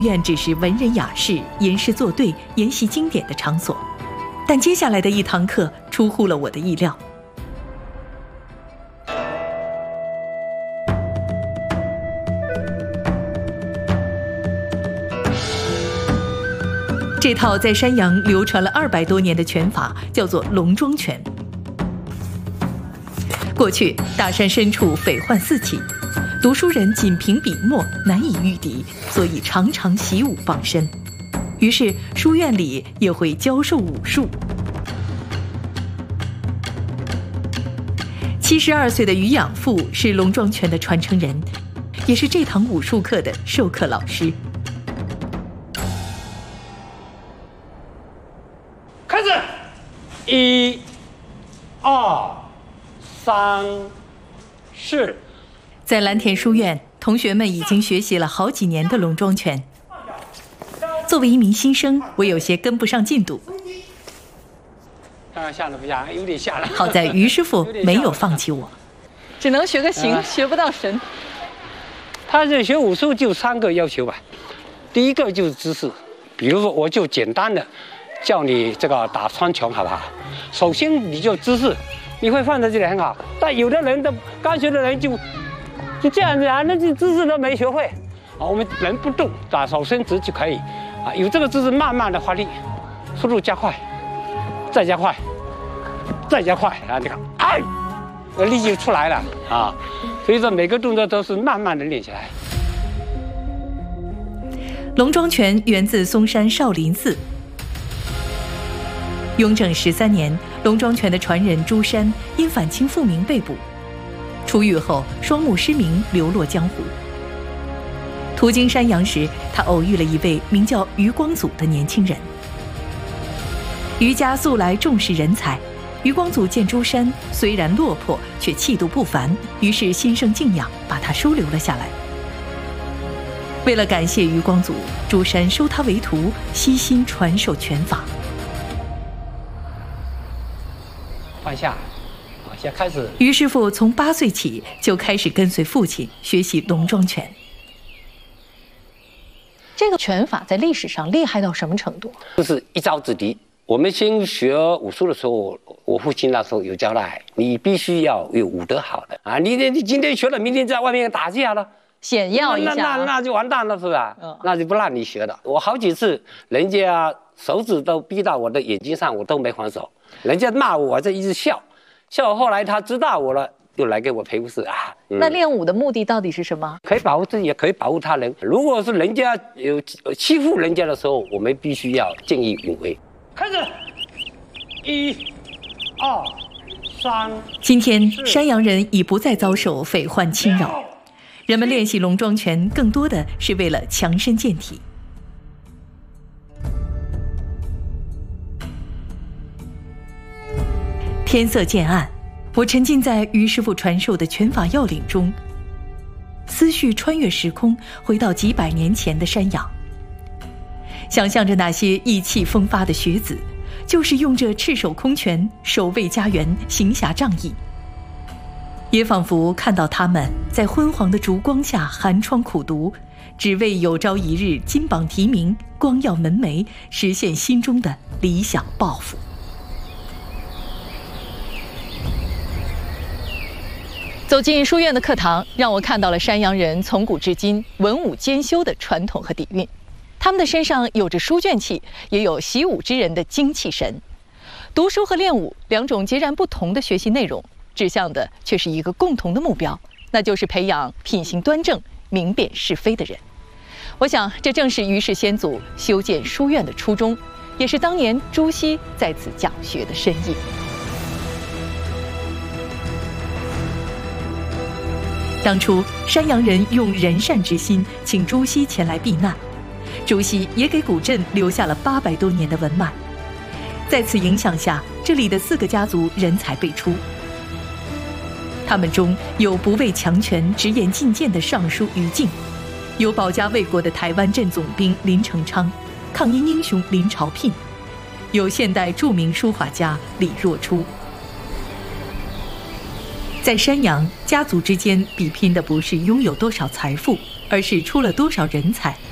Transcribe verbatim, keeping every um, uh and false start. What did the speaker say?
院只是文人雅士吟诗作对、研习经典的场所，但接下来的一堂课出乎了我的意料。这套在山阳流传了二百多年的拳法叫做龙庄拳。过去大山深处匪患四起，读书人仅凭笔墨难以御敌，所以常常习武傍身。于是书院里也会教授武术。七十二岁的于养父是龙庄拳的传承人，也是这堂武术课的授课老师。 开始，一、二、三、四。 在蓝田书院，同学们已经学习了好几年的龙庄拳。作为一名新生，我有些跟不上进度。 啊，下了不下，有点下了。 好在于师傅没有放弃我， 只能学个形，学不到神。 他这学武术就三个要求吧，第一个就是姿势，比如说我就简单的叫你这个打双拳，好不好？首先你就姿势，你会放在这里很好，但有的人的刚学的人就就这样子啊，那这姿势都没学会啊。我们人不动，打手伸直就可以啊，有这个姿势慢慢的发力，速度加快，再加快，再加快啊！你看，哎，力气就出来了啊。所以说每个动作都是慢慢的练起来。 龙庄拳源自嵩山少林寺。雍正十三年，龙庄拳的传人朱山因反清复明被捕，出狱后双目失明，流落江湖。途经山阳时，他偶遇了一位名叫余光祖的年轻人。余家素来重视人才，余光祖见朱山虽然落魄，却气度不凡，于是心生敬仰，把他收留了下来。为了感谢余光祖，朱山收他为徒，悉心传授拳法。 放下，好，先开始。 于师傅从八岁起就开始跟随父亲学习龙庄拳。 这个拳法在历史上厉害到什么程度？ 就是一招制敌。我们先学武术的时候，我父亲那时候有交代，你必须要有武德好的啊！你你今天学了，明天在外面打架了， 显耀一下， 那那那就完蛋了，是吧？嗯，那就不让你学了。我好几次，人家手指都逼到我的眼睛上，我都没还手。人家骂我，我这一直笑，笑后来他知道我了，又来给我赔不是啊。 嗯、那练武的目的到底是什么？ 可以保护自己，也可以保护他人。如果是人家有欺负人家的时候，我们必须要见义勇为。开始，一、二、三。 今天山阳人已不再遭受匪患侵扰，人们练习龙庄拳更多的是为了强身健体。天色渐暗，我沉浸在于师傅传授的拳法要领中，思绪穿越时空，回到几百年前的山阳，想象着那些意气风发的学子，就是用这赤手空拳守卫家园，行侠仗义，也仿佛看到他们在昏黄的烛光下寒窗苦读，只为有朝一日金榜题名，光耀门楣，实现心中的理想抱负。 走进书院的课堂，让我看到了山阳人从古至今文武兼修的传统和底蕴。他们的身上有着书卷气，也有习武之人的精气神。读书和练武两种截然不同的学习内容，指向的却是一个共同的目标，那就是培养品行端正、明辨是非的人。我想，这正是于氏先祖修建书院的初衷，也是当年朱熹在此讲学的深意。 当初山阳人用仁善之心请朱熹前来避难，朱熹也给古镇留下了八百多年的文脉。在此影响下，这里的四个家族人才辈出，他们中有不畏强权、直言进谏的尚书于禁，有保家卫国的台湾镇总兵林承昌，抗英英雄林朝聘，有现代著名书法家李若初。在山阳，家族之间比拼的不是拥有多少财富，而是出了多少人才。